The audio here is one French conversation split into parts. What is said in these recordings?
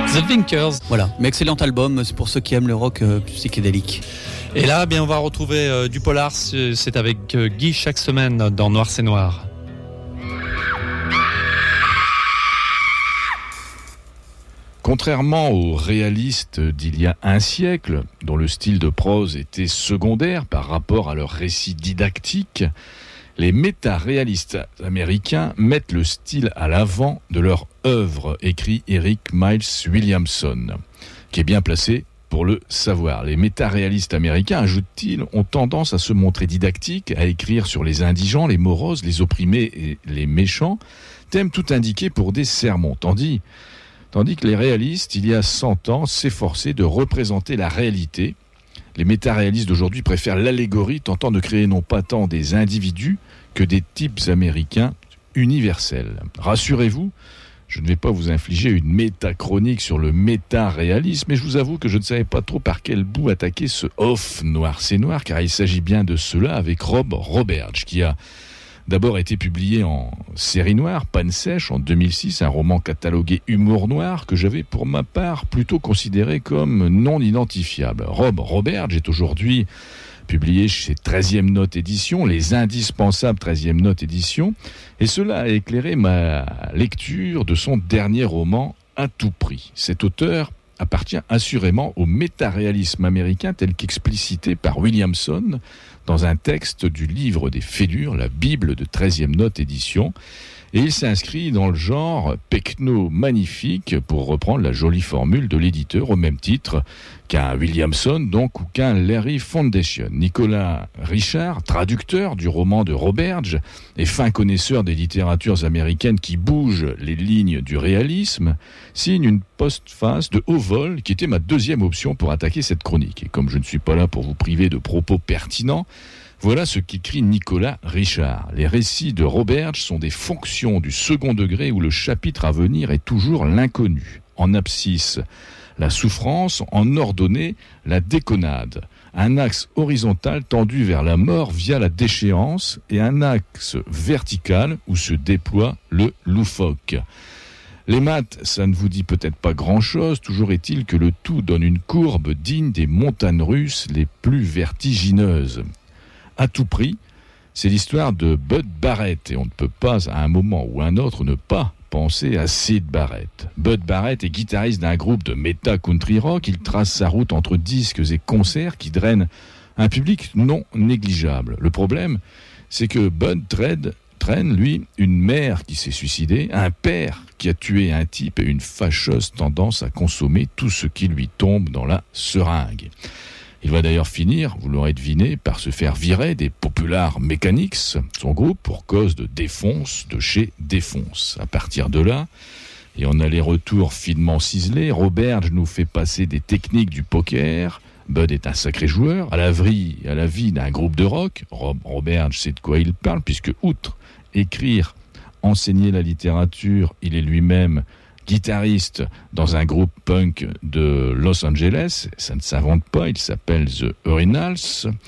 The Vinkers. Voilà, mais excellent album, c'est pour ceux qui aiment le rock psychédélique. Et là, bien, on va retrouver du polar, c'est avec Guy chaque semaine dans Noir c'est Noir. Contrairement aux réalistes d'il y a un siècle, dont le style de prose était secondaire par rapport à leur récit didactique, les méta-réalistes américains mettent le style à l'avant de leur œuvre, écrit Eric Miles Williamson, qui est bien placé pour le savoir. Les méta-réalistes américains, ajoute-t-il, ont tendance à se montrer didactiques, à écrire sur les indigents, les moroses, les opprimés et les méchants, thèmes tout indiqués pour des sermons, tandis que les réalistes, il y a 100 ans, s'efforçaient de représenter la réalité. Les méta-réalistes d'aujourd'hui préfèrent l'allégorie, tentant de créer non pas tant des individus que des types américains universels. Rassurez-vous, je ne vais pas vous infliger une méta-chronique sur le méta-réalisme, mais je vous avoue que je ne savais pas trop par quel bout attaquer ce off Noir c'est Noir, car il s'agit bien de cela avec Rob Roberge, qui a d'abord été publié en série noire, Panne sèche, en 2006, un roman catalogué humour noir que j'avais pour ma part plutôt considéré comme non identifiable. Rob Roberge est aujourd'hui publié chez 13e Note Édition, les indispensables 13e Note Édition, et cela a éclairé ma lecture de son dernier roman, À tout prix. Cet auteur appartient assurément au métaréalisme américain tel qu'explicité par Williamson dans un texte du livre des Fêlures, la Bible de 13e Note Édition, et il s'inscrit dans le genre pecno-magnifique, pour reprendre la jolie formule de l'éditeur, au même titre qu'un Williamson donc, ou qu'un Larry Foundation. Nicolas Richard, traducteur du roman de Roberge et fin connaisseur des littératures américaines qui bougent les lignes du réalisme, signe une postface de haut vol qui était ma deuxième option pour attaquer cette chronique. Et comme je ne suis pas là pour vous priver de propos pertinents, voilà ce qu'écrit Nicolas Richard. Les récits de Roberge sont des fonctions du second degré où le chapitre à venir est toujours l'inconnu. En abscisse, la souffrance, en ordonnée, la déconnade. Un axe horizontal tendu vers la mort via la déchéance et un axe vertical où se déploie le loufoque. Les maths, ça ne vous dit peut-être pas grand-chose, toujours est-il que le tout donne une courbe digne des montagnes russes les plus vertigineuses. À tout prix, c'est l'histoire de Bud Barrett, et on ne peut pas, à un moment ou un autre, ne pas penser à Syd Barrett. Bud Barrett est guitariste d'un groupe de méta-country rock. Il trace sa route entre disques et concerts qui drainent un public non négligeable. Le problème, c'est que Bud traîne, lui, une mère qui s'est suicidée, un père qui a tué un type et une fâcheuse tendance à consommer tout ce qui lui tombe dans la seringue. Il va d'ailleurs finir, vous l'aurez deviné, par se faire virer des Popular Mechanics, son groupe, pour cause de défonce de chez Défonce. À partir de là, et en aller-retour finement ciselé, Roberge nous fait passer des techniques du poker. Bud est un sacré joueur, à la vie d'un groupe de rock. Roberge sait de quoi il parle, puisque outre écrire, enseigner la littérature, il est lui-même guitariste dans un groupe punk de Los Angeles. Ça ne s'invente pas, il s'appelle The Urinals.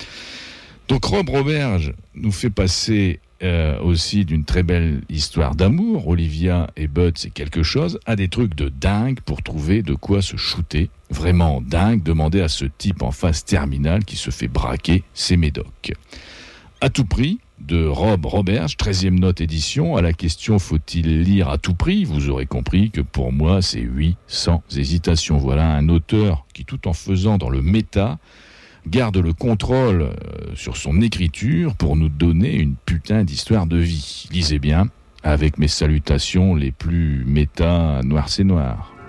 Donc Rob Roberge nous fait passer aussi d'une très belle histoire d'amour. Olivia et Bud, c'est quelque chose, à des trucs de dingue pour trouver de quoi se shooter. Vraiment dingue, demandez à ce type en phase terminale qui se fait braquer ses médocs. À tout prix, de Rob Roberge, 13e Note Édition. À la question « Faut-il lire à tout prix ?» Vous aurez compris que pour moi, c'est oui, sans hésitation. Voilà un auteur qui, tout en faisant dans le méta, garde le contrôle sur son écriture pour nous donner une putain d'histoire de vie. Lisez bien, avec mes salutations les plus méta, Noir c'est Noir.